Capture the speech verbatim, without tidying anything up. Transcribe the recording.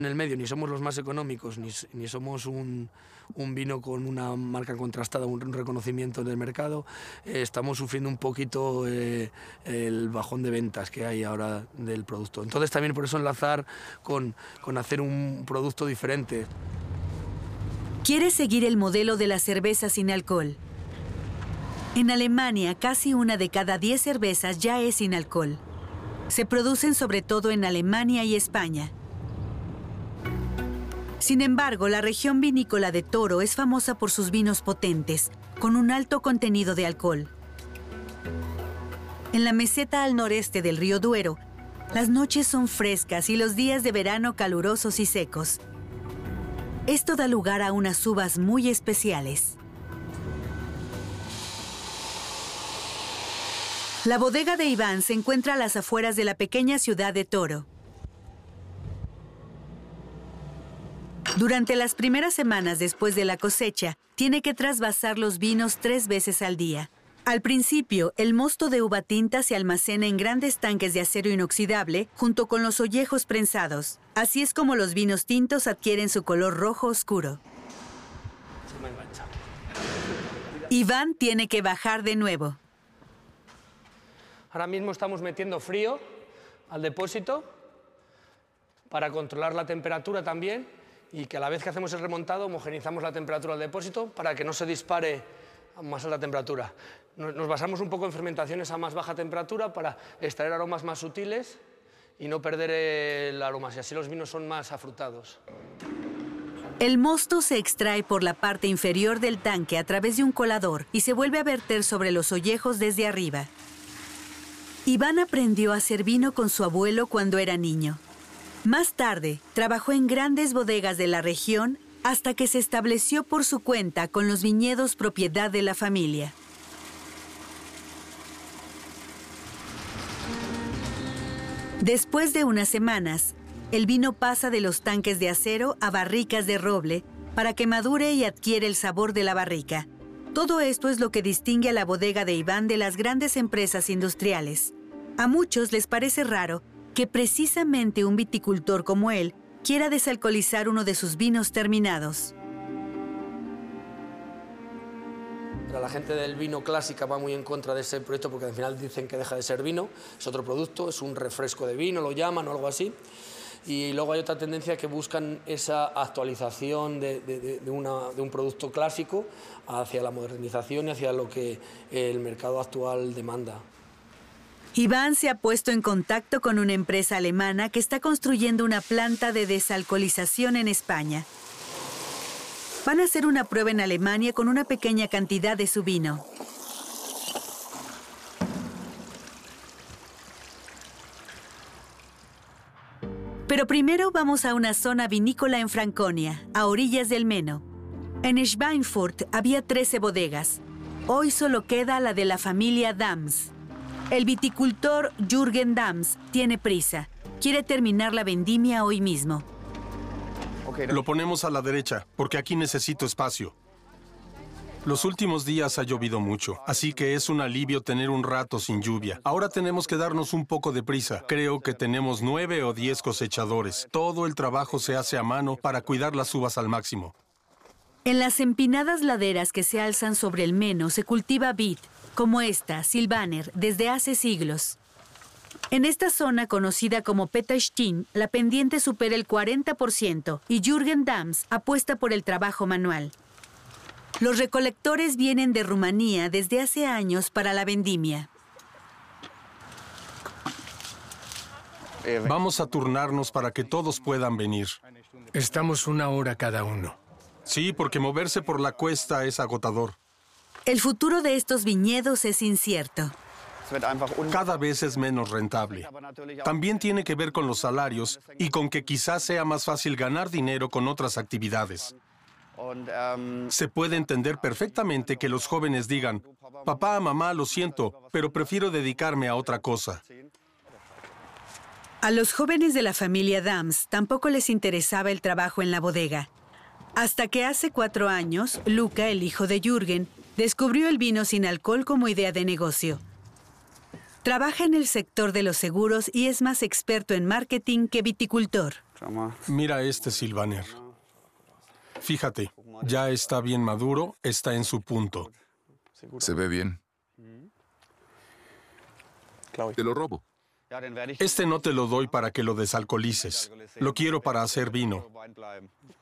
En el medio ni somos los más económicos, ni, ni somos un, un vino con una marca contrastada, un reconocimiento del mercado. Eh, estamos sufriendo un poquito eh, el bajón de ventas que hay ahora del producto. Entonces también por eso enlazar con, con hacer un producto diferente. Quiere seguir el modelo de la cerveza sin alcohol. En Alemania, casi una de cada diez cervezas ya es sin alcohol. Se producen sobre todo en Alemania y España. Sin embargo, la región vinícola de Toro es famosa por sus vinos potentes, con un alto contenido de alcohol. En la meseta al noreste del río Duero, las noches son frescas y los días de verano calurosos y secos. Esto da lugar a unas uvas muy especiales. La bodega de Iván se encuentra a las afueras de la pequeña ciudad de Toro. Durante las primeras semanas después de la cosecha, tiene que trasvasar los vinos tres veces al día. Al principio, el mosto de uva tinta se almacena en grandes tanques de acero inoxidable junto con los ollejos prensados. Así es como los vinos tintos adquieren su color rojo oscuro. Iván tiene que bajar de nuevo. Ahora mismo estamos metiendo frío al depósito para controlar la temperatura también y que a la vez que hacemos el remontado homogeneizamos la temperatura del depósito para que no se dispare a más alta temperatura. Nos basamos un poco en fermentaciones a más baja temperatura para extraer aromas más sutiles y no perder el aroma, y así los vinos son más afrutados. El mosto se extrae por la parte inferior del tanque a través de un colador y se vuelve a verter sobre los ollejos desde arriba. Iván aprendió a hacer vino con su abuelo cuando era niño. Más tarde, trabajó en grandes bodegas de la región hasta que se estableció por su cuenta con los viñedos propiedad de la familia. Después de unas semanas, el vino pasa de los tanques de acero a barricas de roble para que madure y adquiere el sabor de la barrica. Todo esto es lo que distingue a la bodega de Iván de las grandes empresas industriales. A muchos les parece raro que precisamente un viticultor como él quiera desalcoholizar uno de sus vinos terminados. La gente del vino clásica va muy en contra de ese proyecto porque al final dicen que deja de ser vino, es otro producto, es un refresco de vino, lo llaman o algo así. Y luego hay otra tendencia que buscan esa actualización de, de, de, una, de un producto clásico hacia la modernización y hacia lo que el mercado actual demanda. Iván se ha puesto en contacto con una empresa alemana que está construyendo una planta de desalcoholización en España. Van a hacer una prueba en Alemania con una pequeña cantidad de su vino. Pero primero vamos a una zona vinícola en Franconia, a orillas del Meno. En Schweinfurt había trece bodegas. Hoy solo queda la de la familia Dams. El viticultor Jürgen Dams tiene prisa. Quiere terminar la vendimia hoy mismo. Lo ponemos a la derecha, porque aquí necesito espacio. Los últimos días ha llovido mucho, así que es un alivio tener un rato sin lluvia. Ahora tenemos que darnos un poco de prisa. Creo que tenemos nueve o diez cosechadores. Todo el trabajo se hace a mano para cuidar las uvas al máximo. En las empinadas laderas que se alzan sobre el Meno se cultiva vid, como esta, Silvaner, desde hace siglos. En esta zona conocida como Petterstein, la pendiente supera el cuarenta por ciento y Jürgen Dams apuesta por el trabajo manual. Los recolectores vienen de Rumanía desde hace años para la vendimia. Vamos a turnarnos para que todos puedan venir. Estamos una hora cada uno. Sí, porque moverse por la cuesta es agotador. El futuro de estos viñedos es incierto. Cada vez es menos rentable. También tiene que ver con los salarios y con que quizás sea más fácil ganar dinero con otras actividades. Se puede entender perfectamente que los jóvenes digan, papá, mamá, lo siento, pero prefiero dedicarme a otra cosa. A los jóvenes de la familia Dams tampoco les interesaba el trabajo en la bodega. Hasta que hace cuatro años, Luca, el hijo de Jürgen, descubrió el vino sin alcohol como idea de negocio. Trabaja en el sector de los seguros y es más experto en marketing que viticultor. Mira este Sylvaner. Fíjate, ya está bien maduro, está en su punto. Se ve bien. Te lo robo. Este no te lo doy para que lo desalcoholices. Lo quiero para hacer vino.